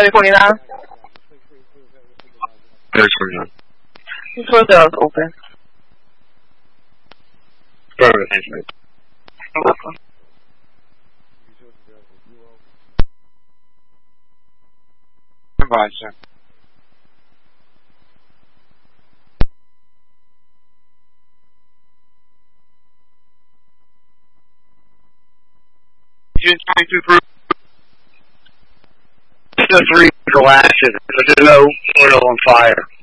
Heavy 49. Heavy 49. This was open. Perfect, thanks, mate. You're welcome. Goodbye, sir. June 22 through. The 3 glasses, but there's no oil on fire.